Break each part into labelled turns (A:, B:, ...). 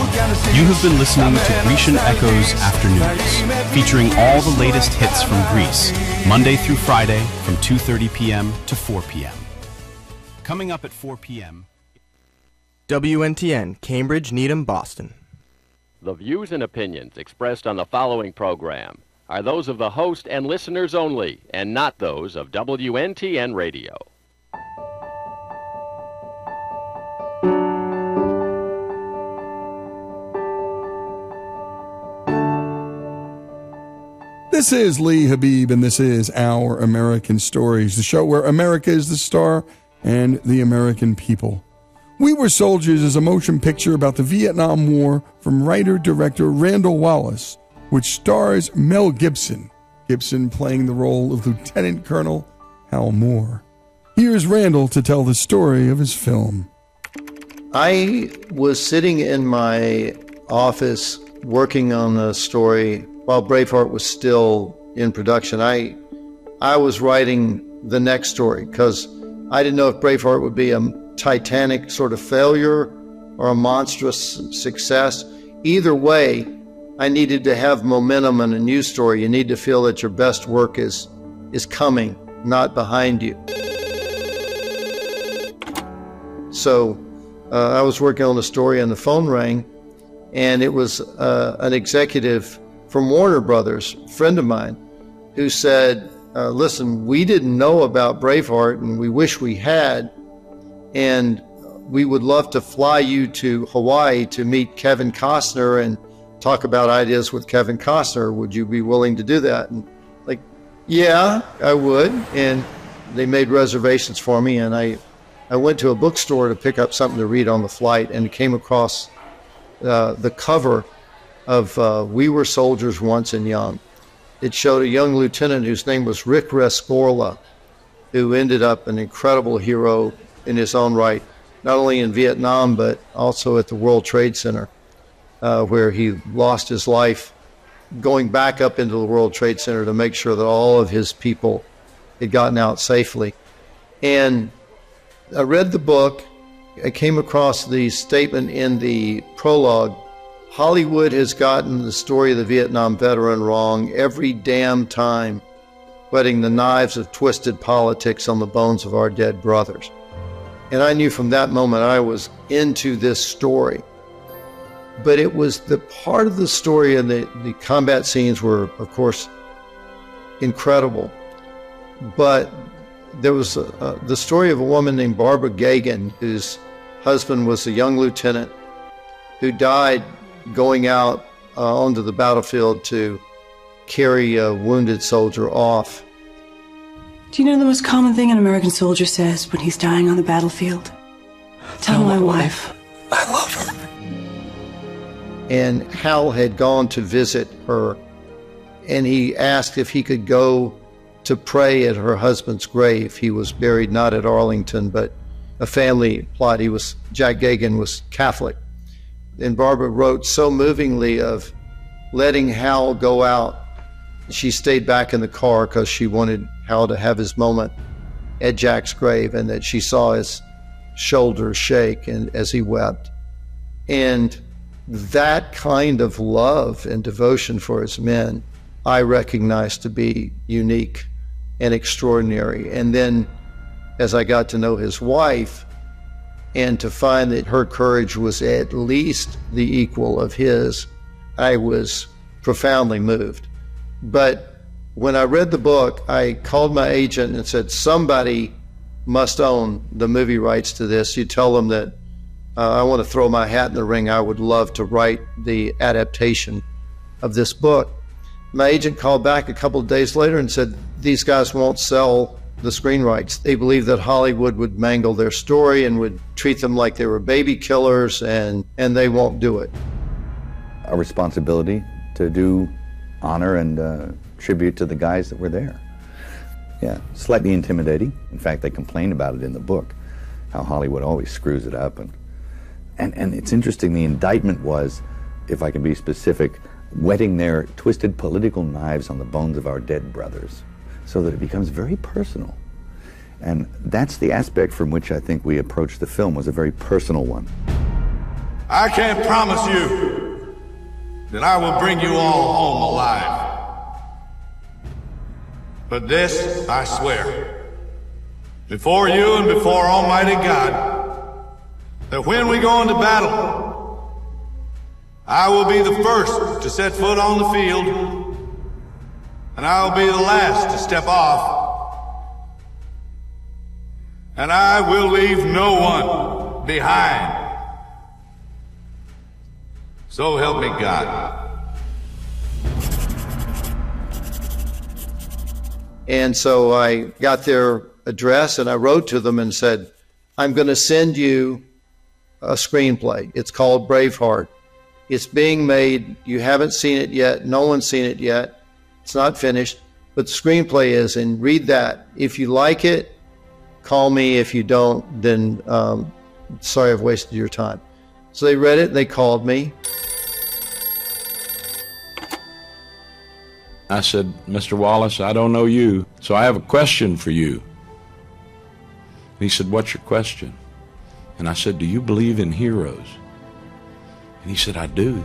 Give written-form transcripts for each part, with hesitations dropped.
A: You have been listening to Grecian Echoes Afternoons, featuring all the latest hits from Greece, Monday through Friday from 2:30 p.m. to 4 p.m. Coming up at 4 p.m.
B: WNTN, Cambridge, Needham, Boston.
C: The views and opinions expressed on the following program are those of the host and listeners only, and not those of WNTN Radio.
D: This is Lee Habib, and this is Our American Stories, the show where America is the star and the American people. We Were Soldiers is a motion picture about the Vietnam War from writer-director Randall Wallace, which stars Mel Gibson, Gibson playing the role of Lieutenant Colonel Hal Moore. Here's Randall to tell the story of his film.
E: I was sitting in my office working on the story while Braveheart was still in production. I was writing the next story because I didn't know if Braveheart would be a titanic sort of failure or a monstrous success. Either way, I needed to have momentum in a news story. You need to feel that your best work is coming, not behind you. So I was working on the story and the phone rang, and it was an executive from Warner Brothers, a friend of mine, who said, listen, we didn't know about Braveheart and we wish we had, and we would love to fly you to Hawaii to meet Kevin Costner and talk about ideas with Kevin Costner. Would you be willing to do that? And like, yeah, I would. And they made reservations for me, and I went to a bookstore to pick up something to read on the flight and came across the cover of We Were Soldiers Once and Young. It showed a young lieutenant whose name was Rick Rescorla, who ended up an incredible hero in his own right, not only in Vietnam, but also at the World Trade Center, where he lost his life going back up into the World Trade Center to make sure that all of his people had gotten out safely. And I read the book. I came across the statement in the prologue: Hollywood has gotten the story of the Vietnam veteran wrong every damn time, whetting the knives of twisted politics on the bones of our dead brothers. And I knew from that moment I was into this story. But it was the part of the story, and the combat scenes were, of course, incredible. But there was the story of a woman named Barbara Gagan, whose husband was a young lieutenant who died going out onto the battlefield to carry a wounded soldier off.
F: Do you know the most common thing an American soldier says when he's dying on the battlefield? Tell my wife.
E: I love her. And Hal had gone to visit her, and he asked if he could go to pray at her husband's grave. He was buried not at Arlington, but a family plot. Jack Gagan was Catholic. And Barbara wrote so movingly of letting Hal go out. She stayed back in the car because she wanted Hal to have his moment at Jack's grave, and that she saw his shoulders shake and as he wept. And that kind of love and devotion for his men, I recognized to be unique and extraordinary. And then as I got to know his wife, and to find that her courage was at least the equal of his, I was profoundly moved. But when I read the book, I called my agent and said, somebody must own the movie rights to this. You tell them that I want to throw my hat in the ring. I would love to write the adaptation of this book. My agent called back a couple of days later and said, these guys won't sell the screen rights. They believe that Hollywood would mangle their story and would treat them like they were baby killers, and they won't do it.
G: A responsibility to do honor and tribute to the guys that were there. Yeah, slightly intimidating. In fact, they complain about it in the book, how Hollywood always screws it up. And it's interesting, the indictment was, if I can be specific, whetting their twisted political knives on the bones of our dead brothers, so that it becomes very personal. And that's the aspect from which I think we approached the film, was a very personal one.
H: I can't promise you that I will bring you all home alive. But this I swear, before you and before Almighty God, that when we go into battle, I will be the first to set foot on the field, and I will be the last to step off, and I will leave no one behind. So help me God.
E: And so I got their address and I wrote to them and said, I'm going to send you a screenplay. It's called Braveheart. It's being made. You haven't seen it yet. No one's seen it yet. It's not finished, but the screenplay is, and read that. If you like it, call me. If you don't, then sorry I've wasted your time. So they read it and they called me.
I: I said, Mr. Wallace, I don't know you, so I have a question for you. And he said, what's your question? And I said, do you believe in heroes? And he said, I do.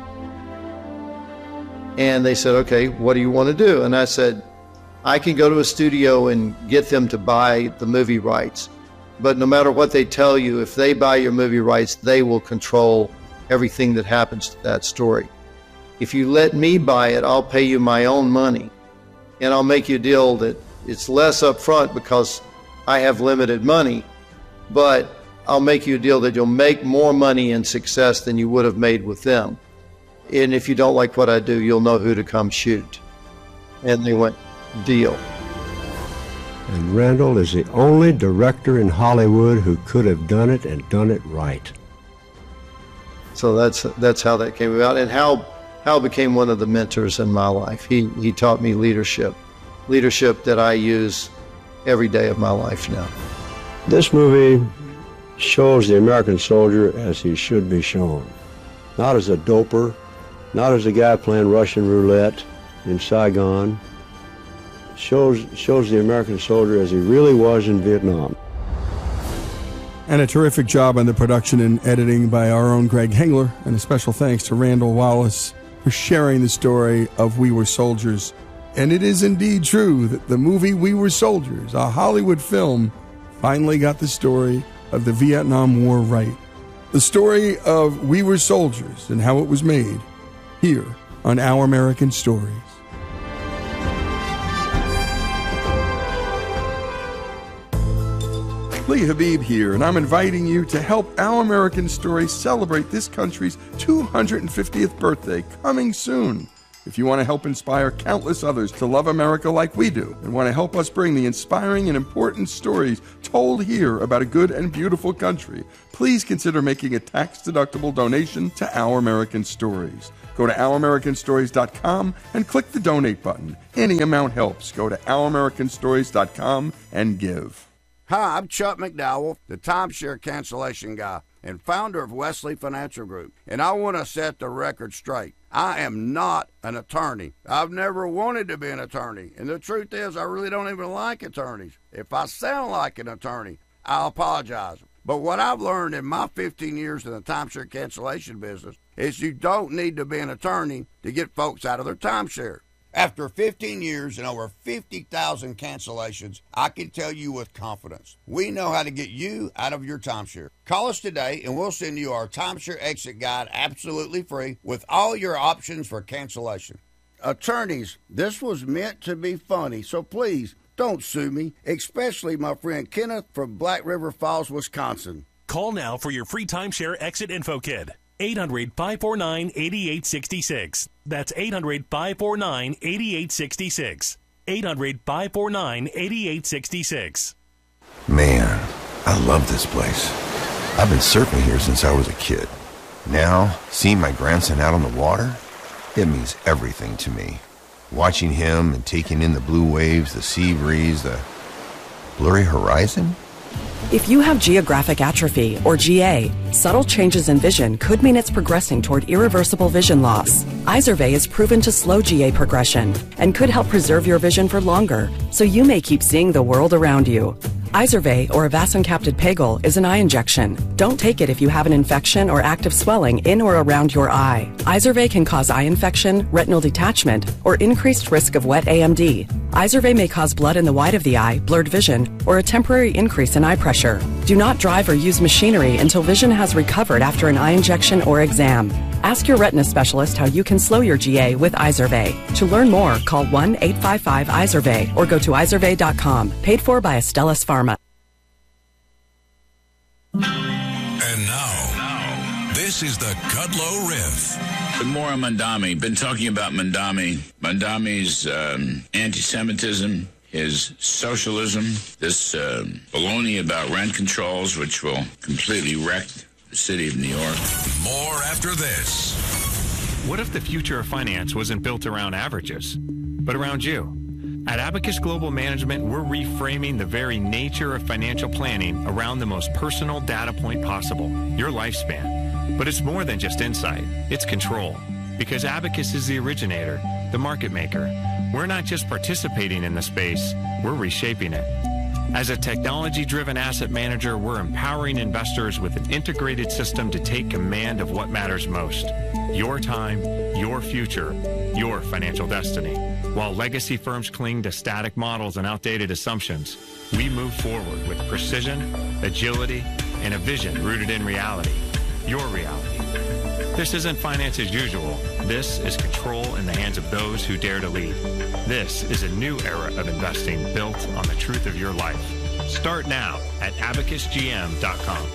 E: And they said, okay, what do you want to do? And I said, I can go to a studio and get them to buy the movie rights. But no matter what they tell you, if they buy your movie rights, they will control everything that happens to that story. If you let me buy it, I'll pay you my own money. And I'll make you a deal that it's less up front because I have limited money, but I'll make you a deal that you'll make more money in success than you would have made with them. And if you don't like what I do, you'll know who to come shoot. And they went, deal.
J: And Randall is the only director in Hollywood who could have done it and done it right.
E: So that's how that came about, and Hal became one of the mentors in my life. He taught me leadership that I use every day of my life now.
J: This movie shows the American soldier as he should be shown. Not as a doper, not as a guy playing Russian roulette in Saigon. Shows the American soldier as he really was in Vietnam.
D: And a terrific job on the production and editing by our own Greg Hengler, and a special thanks to Randall Wallace for sharing the story of We Were Soldiers. And it is indeed true that the movie We Were Soldiers, a Hollywood film, finally got the story of the Vietnam War right. The story of We Were Soldiers and how it was made, here on Our American Stories. Lee Habib here, and I'm inviting you to help Our American Stories celebrate this country's 250th birthday coming soon. If you want to help inspire countless others to love America like we do, and want to help us bring the inspiring and important stories told here about a good and beautiful country, please consider making a tax-deductible donation to Our American Stories. Go to OurAmericanStories.com and click the donate button. Any amount helps. Go to OurAmericanStories.com and give.
K: Hi, I'm Chuck McDowell, the timeshare cancellation guy and founder of Wesley Financial Group, and I want to set the record straight. I am not an attorney. I've never wanted to be an attorney, and the truth is I really don't even like attorneys. If I sound like an attorney, I'll apologize. But what I've learned in my 15 years in the timeshare cancellation business is you don't need to be an attorney to get folks out of their timeshare. After 15 years and over 50,000 cancellations, I can tell you with confidence, we know how to get you out of your timeshare. Call us today and we'll send you our timeshare exit guide absolutely free with all your options for cancellation. Attorneys, this was meant to be funny, so please don't sue me, especially my friend Kenneth from Black River Falls, Wisconsin.
L: Call now for your free timeshare exit info kit. 800-549-8866. That's 800-549-8866. 800-549-8866.
M: Man, I love this place. I've been surfing here since I was a kid. Now, seeing my grandson out on the water, it means everything to me. Watching him and taking in the blue waves, the sea breeze, the blurry horizon.
N: If you have geographic atrophy, or GA, subtle changes in vision could mean it's progressing toward irreversible vision loss. Izervay is proven to slow GA progression and could help preserve your vision for longer, so you may keep seeing the world around you. Izervay, or avacincaptad pegol, is an eye injection. Don't take it if you have an infection or active swelling in or around your eye. Izervay can cause eye infection, retinal detachment, or increased risk of wet AMD. Izervay may cause blood in the white of the eye, blurred vision, or a temporary increase in eye pressure. Do not drive or use machinery until vision has recovered after an eye injection or exam. Ask your retina specialist how you can slow your GA with Izervay. To learn more, call 1-855-IZERVAY or go to izervay.com. Paid for by Astellas Pharma.
O: And now, this is the Kudlow Riff.
P: But more on Mandami. Been talking about Mandami. Mandami's anti-Semitism, his socialism, this baloney about rent controls, which will completely wreck the city of New York.
O: More after this.
Q: What if the future of finance wasn't built around averages, but around you? At Abacus Global Management, we're reframing the very nature of financial planning around the most personal data point possible, your lifespan. But it's more than just insight, it's control. Because Abacus is the originator, the market maker. We're not just participating in the space, we're reshaping it. As a technology-driven asset manager, we're empowering investors with an integrated system to take command of what matters most. Your time, your future, your financial destiny. While legacy firms cling to static models and outdated assumptions, we move forward with precision, agility, and a vision rooted in reality. Your reality. This isn't finance as usual. This is control in the hands of those who dare to lead. This is a new era of investing built on the truth of your life. Start now at abacusgm.com.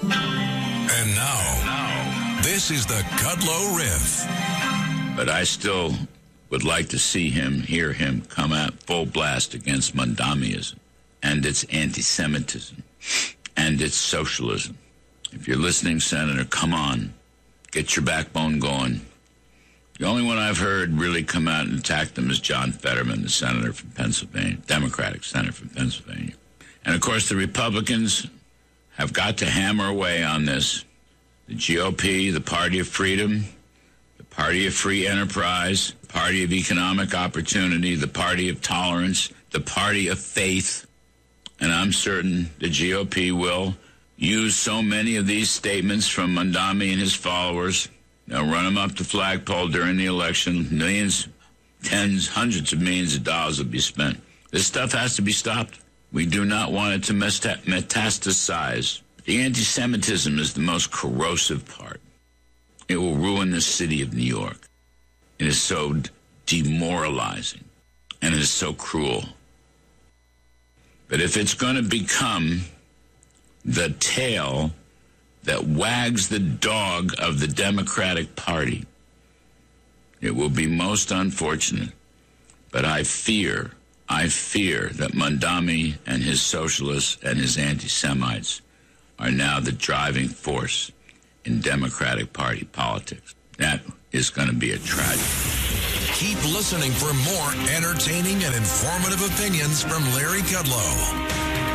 O: And now, this is the Kudlow Riff.
P: But I still would like to see him, hear him come out full blast against Mandamiism and its anti-Semitism and its socialism. If you're listening, Senator, come on. Get your backbone going. The only one I've heard really come out and attack them is John Fetterman, the senator from Pennsylvania, Democratic senator from Pennsylvania. And, of course, the Republicans have got to hammer away on this. The GOP, the Party of Freedom, the Party of Free Enterprise, the Party of Economic Opportunity, the Party of Tolerance, the Party of Faith. And I'm certain the GOP will use so many of these statements from Mandami and his followers. They'll run them up the flagpole during the election. Millions, tens, hundreds of millions of dollars will be spent. This stuff has to be stopped. We do not want it to metastasize. The anti-Semitism is the most corrosive part. It will ruin the city of New York. It is so demoralizing, and it is so cruel. But if it's going to become the tail that wags the dog of the Democratic Party, it will be most unfortunate. But I fear that Mandami and his socialists and his anti-Semites are now the driving force in Democratic Party politics. That is going to be a tragedy.
O: Keep listening for more entertaining and informative opinions from Larry Kudlow.